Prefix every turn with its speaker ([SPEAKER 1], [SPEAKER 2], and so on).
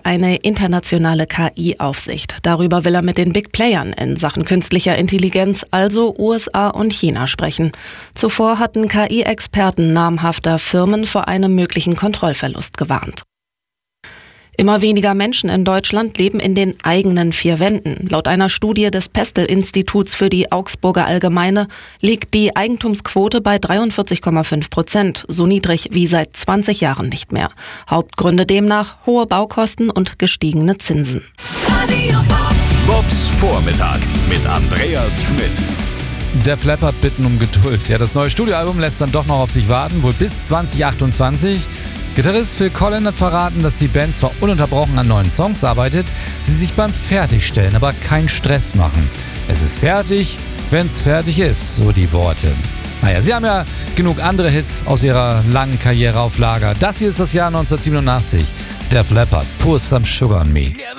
[SPEAKER 1] eine internationale KI-Aufsicht. Darüber will er mit den Big Playern in Sachen künstlicher Intelligenz, also USA und China, sprechen. Zuvor hatten KI-Experten namhafter Firmen vor einem möglichen Kontrollverlust gewarnt. Immer weniger Menschen in Deutschland leben in den eigenen vier Wänden. Laut einer Studie des Pestel-Instituts für die Augsburger Allgemeine liegt die Eigentumsquote bei 43,5%, so niedrig wie seit 20 Jahren nicht mehr. Hauptgründe demnach hohe Baukosten und gestiegene Zinsen.
[SPEAKER 2] Bobs Vormittag mit Andreas Schmidt.
[SPEAKER 3] Def Leppard bitten um Geduld. Ja, das neue Studioalbum lässt dann doch noch auf sich warten, wohl bis 2028. Gitarrist Phil Collen hat verraten, dass die Band zwar ununterbrochen an neuen Songs arbeitet, sie sich beim Fertigstellen aber keinen Stress machen. Es ist fertig, wenn's fertig ist, so die Worte. Naja, sie haben ja genug andere Hits aus ihrer langen Karriere auf Lager. Das hier ist das Jahr 1987. Def Leppard, Pour Some Sugar on Me.